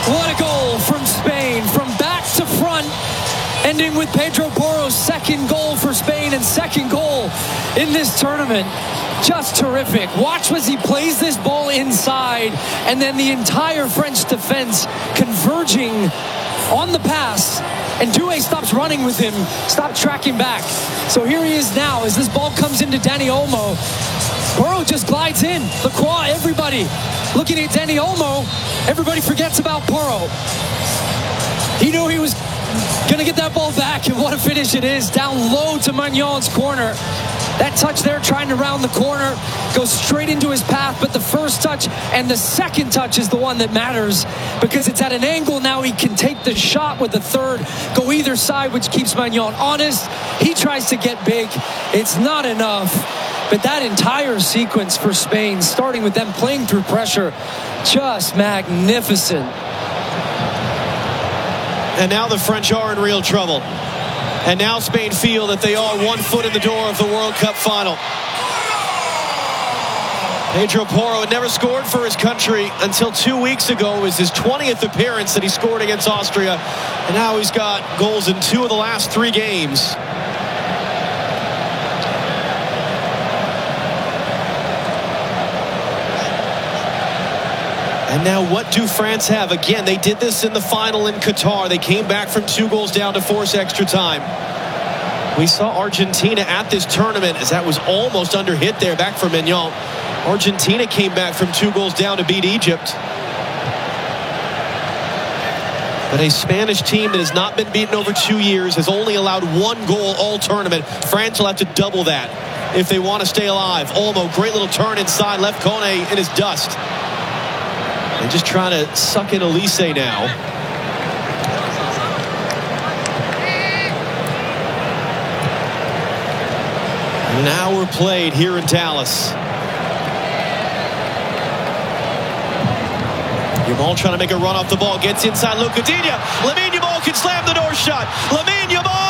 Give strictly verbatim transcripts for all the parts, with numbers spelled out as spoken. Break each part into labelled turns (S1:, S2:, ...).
S1: What a goal from Spain, from back to front, ending with Pedro Porro's second goal for Spain and second goal in this tournament. Just terrific. Watch as he plays this ball inside, and then the entire French defense converging on the pass, and Doué stops running with him, stops tracking back. So here he is now as this ball comes into Dani Olmo. Porro just glides in. Lacroix, everybody looking at Dani Olmo. Everybody forgets about Porro. He knew he was going to get that ball back, and what a finish it is. Down low to Magnon's corner. That touch there, trying to round the corner, goes straight into his path, but the first touch and the second touch is the one that matters, because it's at an angle now. He can take the shot with the third, go either side, which keeps Magnon honest. He tries to get big. It's not enough. But that entire sequence for Spain, starting with them playing through pressure, just magnificent.
S2: And now the French are in real trouble. And now Spain feel that they are one foot in the door of the World Cup final. Pedro Porro had never scored for his country until two weeks ago. It was his twentieth appearance that he scored against Austria. And now he's got goals in two of the last three games. And now what do France have? Again, they did this in the final in Qatar. They came back from two goals down to force extra time. We saw Argentina at this tournament as that was almost under hit there, back for Maignan. Argentina came back from two goals down to beat Egypt. But a Spanish team that has not been beaten over two years has only allowed one goal all tournament. France will have to double that if they want to stay alive. Olmo, great little turn inside, left Kone in his dust. And just trying to suck in Elise now. An hour played here in Dallas. Yamal trying to make a run off the ball. Gets inside Luca Digne. Lamine Yamal can slam the door shut. Lamine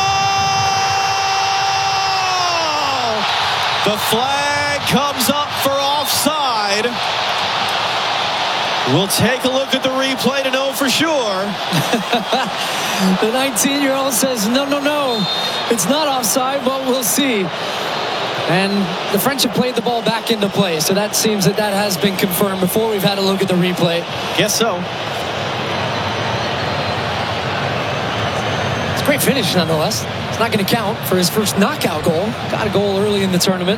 S2: Yamal! The flag comes up for offside. We'll take a look at the replay to know for sure.
S1: The nineteen-year-old says, no, no, no. It's not offside, but we'll see. And the French have played the ball back into play, so that seems that that has been confirmed before we've had a look at the replay.
S2: Guess so.
S1: It's a great finish nonetheless. It's not going to count for his first knockout goal. Got a goal early in the tournament.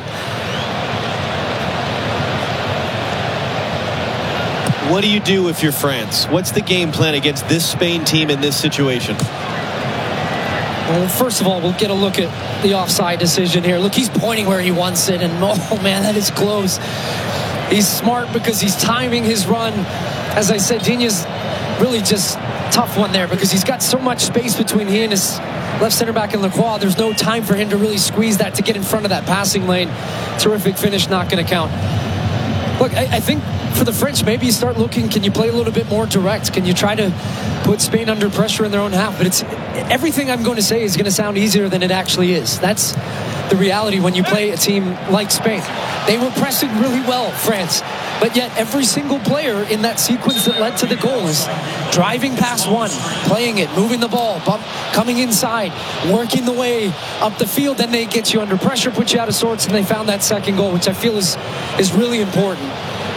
S2: What do you do if you're France? What's the game plan against this Spain team in this situation?
S1: Well, first of all, we'll get a look at the offside decision here. Look, he's pointing where he wants it, and oh man, that is close. He's smart because he's timing his run. As I said, Digne's really just tough one there because he's got so much space between he and his left center back in Lacroix. There's no time for him to really squeeze that to get in front of that passing lane. Terrific finish, not going to count. Look, I, I think for the French, maybe you start looking, can you play a little bit more direct? Can you try to put Spain under pressure in their own half? But it's everything I'm going to say is going to sound easier than it actually is. That's the reality when you play a team like Spain. They were pressing really well, France. But yet every single player in that sequence that led to the goal is driving past one, playing it, moving the ball, bump, coming inside, working the way up the field. Then they get you under pressure, put you out of sorts, and they found that second goal, which I feel is, is really important.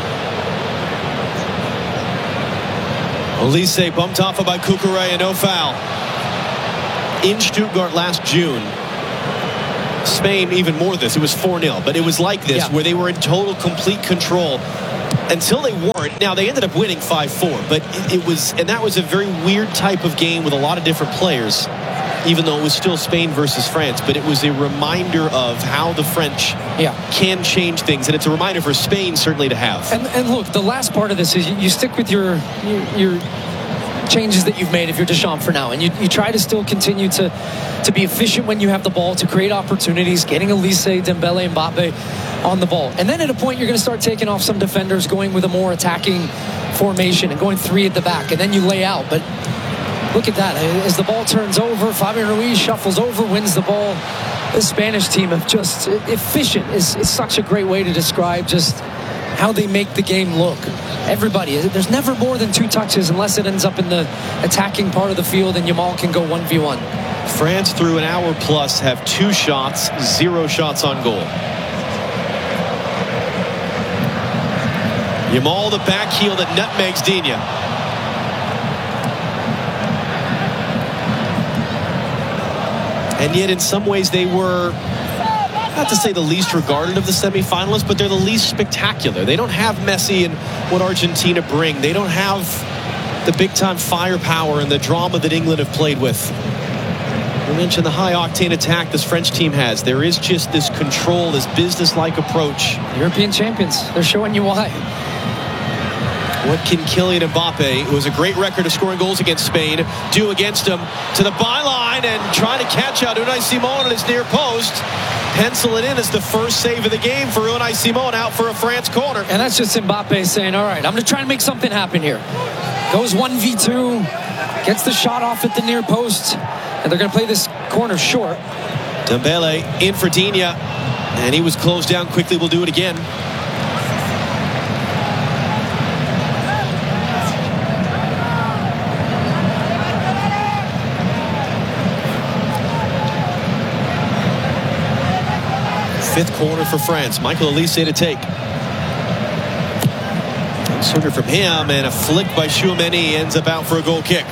S2: Elise bumped off by Cucurella, no foul. In Stuttgart last June, Spain even more this. It was four nil, but it was like this yeah. where they were in total, complete control until they weren't. Now, they ended up winning five four, but it, it was, and that was a very weird type of game with a lot of different players, even though it was still Spain versus France. But it was a reminder of how the French
S1: yeah.
S2: can change things, and it's a reminder for Spain certainly to have.
S1: And, and look, the last part of this is you, you stick with your, your your changes that you've made if you're Deschamps for now, and you, you try to still continue to to be efficient when you have the ball, to create opportunities, getting Elise, Dembele, and Mbappe on the ball. And then at a point, you're going to start taking off some defenders, going with a more attacking formation and going three at the back, and then you lay out. But look at that. As the ball turns over, Fabian Ruiz shuffles over, wins the ball. The Spanish team have just, efficient is, is such a great way to describe just how they make the game look. everybody. There's never more than two touches unless it ends up in the attacking part of the field and Yamal can go one v one.
S2: France, through an hour plus, have two shots, zero shots on goal. Yamal, the back heel that nutmegs Digne. And yet, in some ways, they were, not to say the least regarded of the semifinalists, but they're the least spectacular. They don't have Messi and what Argentina bring. They don't have the big-time firepower and the drama that England have played with. We mentioned the high-octane attack this French team has. There is just this control, this business-like approach.
S1: European champions. They're showing you why.
S2: What can Kylian Mbappe, who has a great record of scoring goals against Spain, do against them? To the byline and trying to catch out Unai Simon at his near post. Pencil it in as the first save of the game for Unai Simon, out for a France corner.
S1: And that's just Mbappe saying, all right, I'm going to try and make something happen here. Goes one v two, gets the shot off at the near post, and they're going to play this corner short.
S2: Dembele in for Digne, and he was closed down quickly. We'll do it again. Fifth corner for France. Michael Olise to take. Inserted from him, and a flick by Tchouaméni ends up out for a goal kick.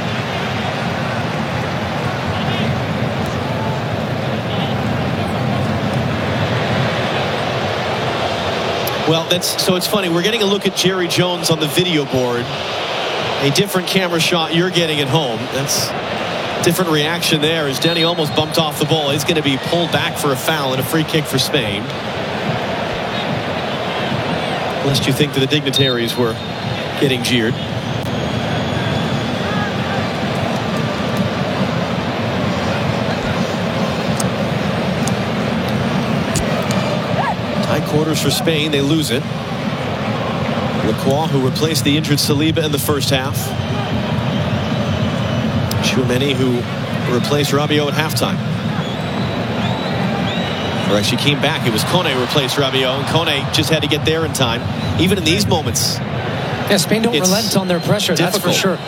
S2: Well, that's so it's funny. We're getting a look at Jerry Jones on the video board. A different camera shot you're getting at home. That's different reaction there as Denny almost bumped off the ball. He's going to be pulled back for a foul and a free kick for Spain. Lest you think that the dignitaries were getting jeered. Tight quarters for Spain. They lose it. Lacroix, who replaced the injured Saliba in the first half. Tchouaméni, who replaced Rabiot at halftime. Or actually came back. It was Kone who replaced Rabiot, and Kone just had to get there in time. Even in these moments.
S1: Yeah, Spain don't relent on their pressure, difficult. That's for sure.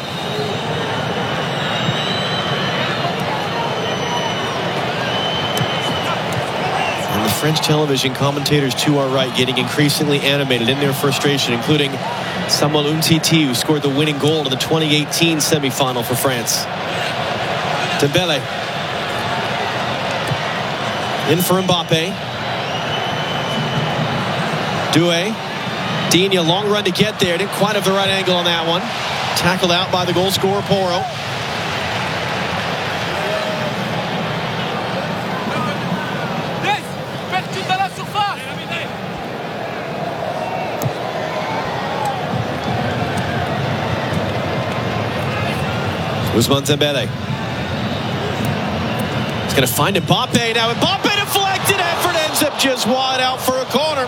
S2: And the French television commentators to our right getting increasingly animated in their frustration, including Samuel Umtiti, who scored the winning goal in the twenty eighteen semifinal for France. Dembele. In for Mbappe. Doué. Digne, long run to get there. Didn't quite have the right angle on that one. Tackled out by the goal scorer, Porro. Ousmane Dembele. He's going to find Mbappe now. Mbappe deflected. Effort ends up just wide out for a corner.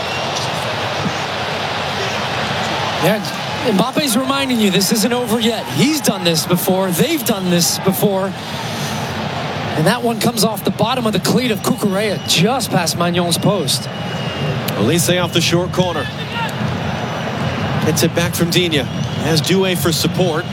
S1: Yeah, Mbappe's reminding you this isn't over yet. He's done this before. They've done this before. And that one comes off the bottom of the cleat of Cucurella just past Magnon's post.
S2: Olise off the short corner. Gets it back from Digne. Has Doué for support.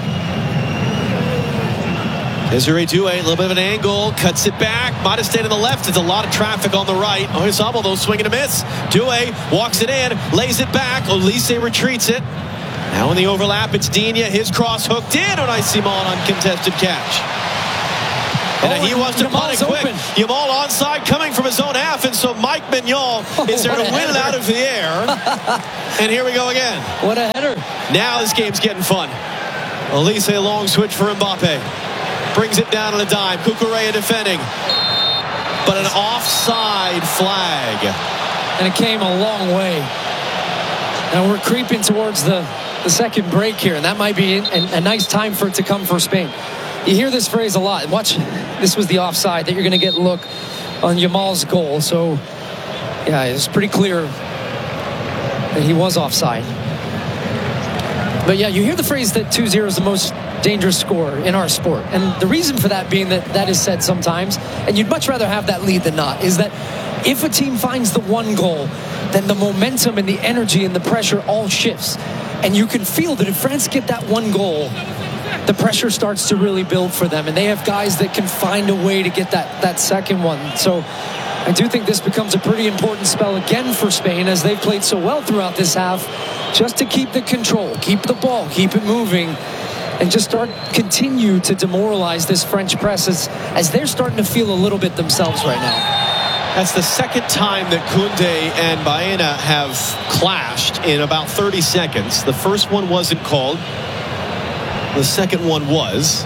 S2: Desiree Doué, a little bit of an angle, cuts it back. Might have stayed on the left. It's a lot of traffic on the right. Oyarzabal, though, swing and a miss. Doué walks it in, lays it back. Olise retreats it. Now in the overlap, it's Digne. His cross hooked in. Unai Simon uncontested catch. And oh, he wants to punt it quick. Open. Yamal onside coming from his own half, and so Mike Mignon oh, is there to win header. It out of the air. And here we go again.
S1: What a header.
S2: Now this game's getting fun. Olise, a long switch for Mbappe. Brings it down on a dime. Cucurella defending. But an offside flag.
S1: And it came a long way. Now we're creeping towards the, the second break here, and that might be a, a nice time for it to come for Spain. You hear this phrase a lot. Watch, this was the offside that you're going to get a look on Yamal's goal. So, yeah, it's pretty clear that he was offside. But, yeah, you hear the phrase that two zero is the most dangerous score in our sport. And the reason for that being that that is said sometimes, and you'd much rather have that lead than not, is that if a team finds the one goal, then the momentum and the energy and the pressure all shifts. And you can feel that if France get that one goal, the pressure starts to really build for them. And they have guys that can find a way to get that, that second one. So I do think this becomes a pretty important spell again for Spain, as they've played so well throughout this half, just to keep the control, keep the ball, keep it moving, and just start continue to demoralize this French press as, as they're starting to feel a little bit themselves right now.
S2: That's the second time that Koundé and Baena have clashed in about thirty seconds. The first one wasn't called. The second one was.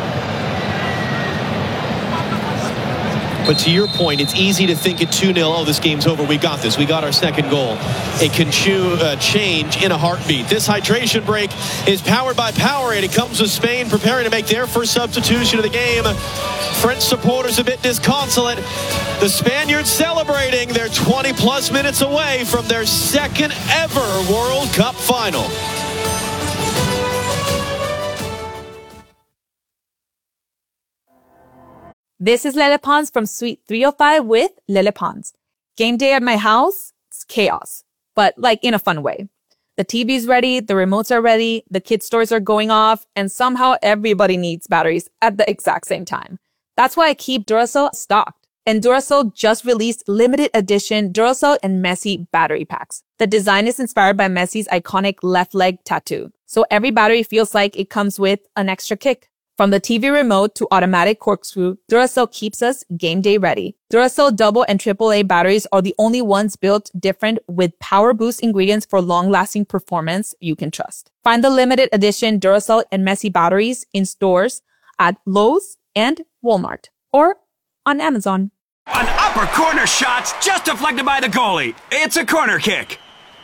S2: But to your point, it's easy to think at two nil, oh, this game's over. We got this. We got our second goal. It can chew, uh, change in a heartbeat. This hydration break is powered by Powerade. It comes with Spain preparing to make their first substitution of the game. French supporters a bit disconsolate. The Spaniards celebrating. They're twenty plus minutes away from their second ever World Cup final.
S3: This is Lele Pons from Suite three oh five with Lele Pons. Game day at my house, it's chaos, but like in a fun way. The T V's ready, the remotes are ready, the kids' toys are going off, and somehow everybody needs batteries at the exact same time. That's why I keep Duracell stocked. And Duracell just released limited edition Duracell and Messi battery packs. The design is inspired by Messi's iconic left leg tattoo, so every battery feels like it comes with an extra kick. From the T V remote to automatic corkscrew, Duracell keeps us game day ready. Duracell double and triple A batteries are the only ones built different with power boost ingredients for long-lasting performance you can trust. Find the limited edition Duracell and Messi batteries in stores at Lowe's and Walmart or on Amazon.
S4: An upper corner shot just deflected by the goalie. It's a corner kick.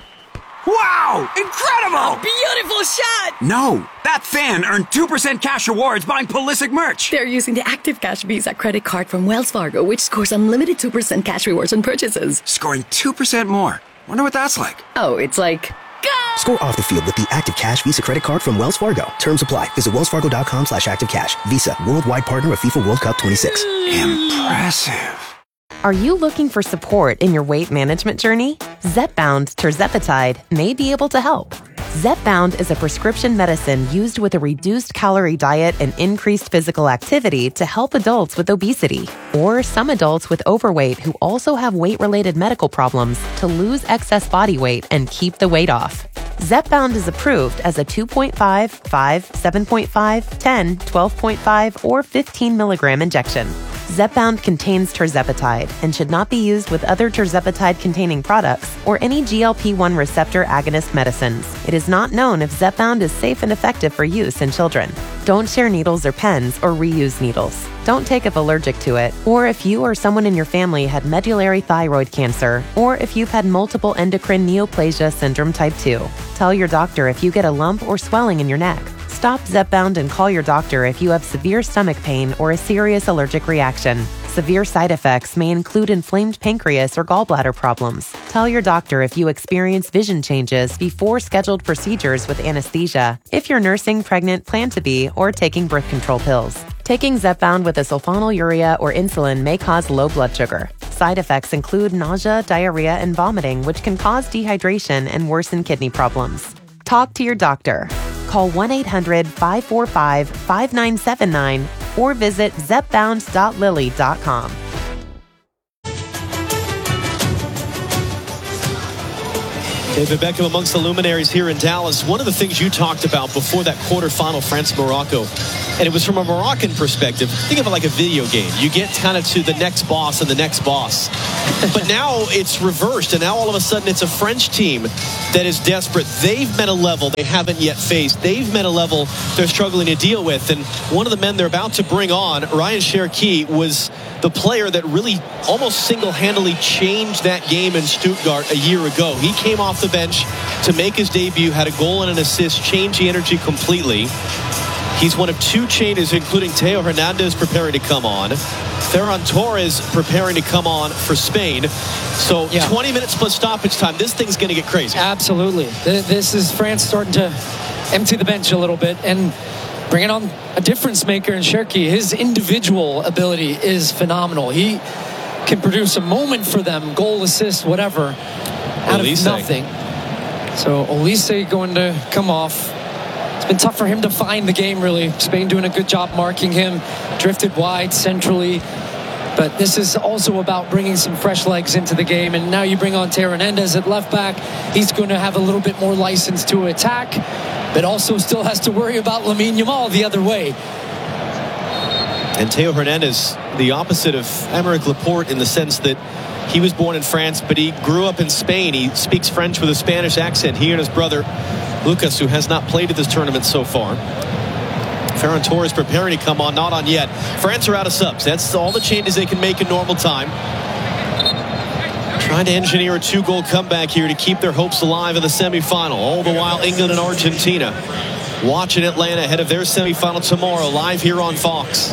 S4: Wow! Incredible!
S5: Beautiful shot!
S4: No, that fan earned two percent cash rewards buying Pulisic merch.
S5: They're using the Active Cash Visa credit card from Wells Fargo, which scores unlimited two percent cash rewards on purchases.
S4: Scoring two percent more. Wonder what that's like.
S5: Oh, it's like... Go!
S6: Score off the field with the Active Cash Visa credit card from Wells Fargo. Terms apply. Visit wellsfargo.com slash active cash. Visa, worldwide partner of FIFA World Cup twenty-six.
S4: Impressive.
S7: Are you looking for support in your weight management journey? Zepbound tirzepatide may be able to help. Zepbound is a prescription medicine used with a reduced calorie diet and increased physical activity to help adults with obesity, or some adults with overweight who also have weight-related medical problems to lose excess body weight and keep the weight off. Zepbound is approved as a two point five, five, seven point five, ten, twelve point five, or fifteen milligram injection. Zepbound contains tirzepatide and should not be used with other tirzepatide-containing products or any G L P one receptor agonist medicines. It is not known if Zepbound is safe and effective for use in children. Don't share needles or pens or reuse needles. Don't take if allergic to it, or if you or someone in your family had medullary thyroid cancer, or if you've had multiple endocrine neoplasia syndrome type two. Tell your doctor if you get a lump or swelling in your neck. Stop Zepbound and call your doctor if you have severe stomach pain or a serious allergic reaction. Severe side effects may include inflamed pancreas or gallbladder problems. Tell your doctor if you experience vision changes before scheduled procedures with anesthesia, if you're nursing, pregnant, plan to be, or taking birth control pills. Taking Zepbound with a sulfonylurea or insulin may cause low blood sugar. Side effects include nausea, diarrhea, and vomiting, which can cause dehydration and worsen kidney problems. Talk to your doctor. Call one eight hundred, five four five, five nine seven nine or visit zepbound dot lilly dot com.
S2: David Beckham amongst the luminaries here in Dallas. One of the things you talked about before that quarterfinal, France-Morocco, and it was from a Moroccan perspective. Think of it like a video game. You get kind of to the next boss and the next boss. But now it's reversed, and now all of a sudden it's a French team that is desperate. They've met a level they haven't yet faced. They've met a level they're struggling to deal with. And one of the men they're about to bring on, Ryan Cherki, was the player that really almost single-handedly changed that game in Stuttgart a year ago. He came off the bench to make his debut, had a goal and an assist, changed the energy completely. He's one of two changes, including Theo Hernandez preparing to come on. Ferran Torres preparing to come on for Spain. So yeah. twenty minutes plus stoppage time. This thing's going to get crazy.
S1: Absolutely. This is France starting to empty the bench a little bit and bringing on a difference maker in Cherki. His individual ability is phenomenal. He can produce a moment for them, goal, assist, whatever, out of nothing. So Olise going to come off. It's been tough for him to find the game, really. Spain doing a good job marking him. Drifted wide centrally. But this is also about bringing some fresh legs into the game. And now you bring on Teo Hernandez at left back. He's going to have a little bit more license to attack, but also still has to worry about Lamine Yamal the other way.
S2: And Teo Hernandez, the opposite of Aymeric Laporte in the sense that he was born in France, but he grew up in Spain. He speaks French with a Spanish accent. He and his brother, Lucas, who has not played at this tournament so far. Ferran Torres preparing to come on, not on yet. France are out of subs. That's all the changes they can make in normal time. Trying to engineer a two-goal comeback here to keep their hopes alive in the semifinal. All the while, England and Argentina watching Atlanta ahead of their semifinal tomorrow, live here on Fox.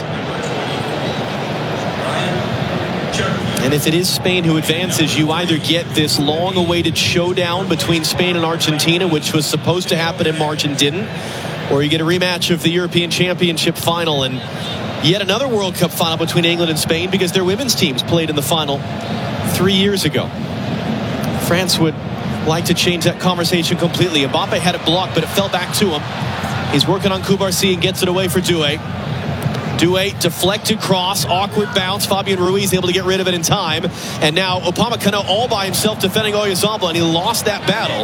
S2: And if it is Spain who advances, you either get this long-awaited showdown between Spain and Argentina, which was supposed to happen in March and didn't, or you get a rematch of the European Championship final and yet another World Cup final between England and Spain, because their women's teams played in the final three years ago. France would like to change that conversation completely. Mbappe had it blocked, but it fell back to him. He's working on Cubarsí and gets it away for Doué. Doué deflected cross, awkward bounce. Fabian Ruiz able to get rid of it in time. And now Upamecano all by himself defending Oyarzabal, and he lost that battle.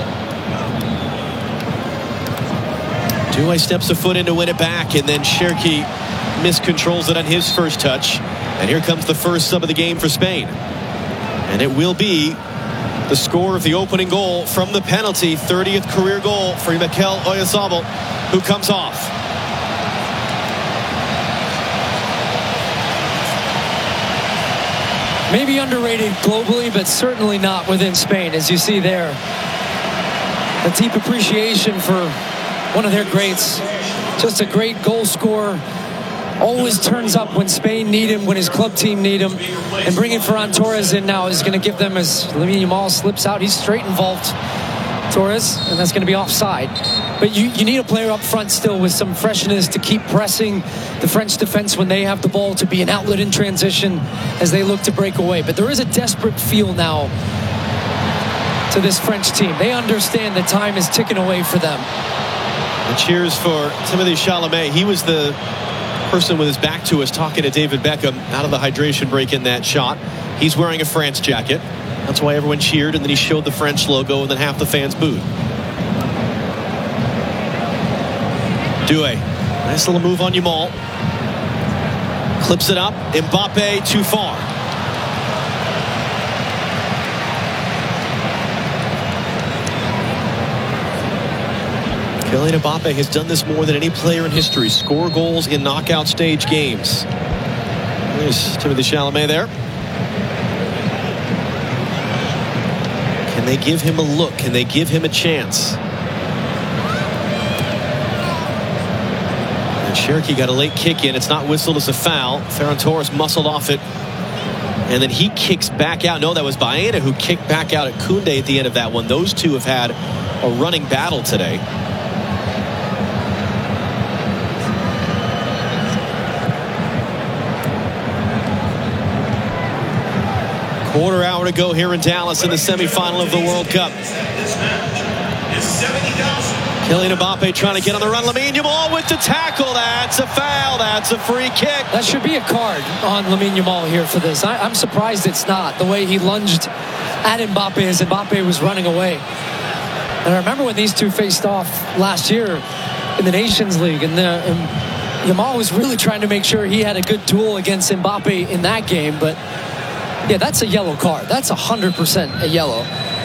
S2: Doué steps a foot in to win it back, and then Cherki miscontrols it on his first touch. And here comes the first sub of the game for Spain. And it will be the score of the opening goal from the penalty. thirtieth career goal for Mikel Oyarzabal, who comes off.
S1: Maybe underrated globally, but certainly not within Spain, as you see there. A deep appreciation for one of their greats. Just a great goal scorer. Always turns up when Spain need him, when his club team need him. And bringing Ferran Torres in now is going to give them, as Lamine Yamal slips out, he's straight involved, Torres, and that's going to be offside. But you, you need a player up front still with some freshness to keep pressing the French defense when they have the ball, to be an outlet in transition as they look to break away. But there is a desperate feel now to this French team. They understand that time is ticking away for them.
S2: And cheers for Timothée Chalamet. He was the person with his back to us talking to David Beckham out of the hydration break in that shot. He's wearing a France jacket. That's why everyone cheered, and then he showed the French logo, and then half the fans booed. Doué, nice little move on Yamal. Clips it up. Mbappe too far. Kylian Mbappe has done this more than any player in history. Score goals in knockout stage games. There's Timothée Chalamet there. Can they give him a look? Can they give him a chance? And Cherki got a late kick in. It's not whistled as a foul. Ferran Torres muscled off it. And then he kicks back out. No, that was Baena who kicked back out at Koundé at the end of that one. Those two have had a running battle today. Quarter hour to go here in Dallas in the semifinal of the World Cup. Kylian Mbappe trying to get on the run. Lamine Yamal with the tackle. That's a foul. That's a free kick.
S1: That should be a card on Lamine Yamal here for this. I, I'm surprised it's not. The way he lunged at Mbappe as Mbappe was running away. And I remember when these two faced off last year in the Nations League, and, the, and Yamal was really trying to make sure he had a good duel against Mbappe in that game. But yeah, that's a yellow card. That's one hundred percent a yellow.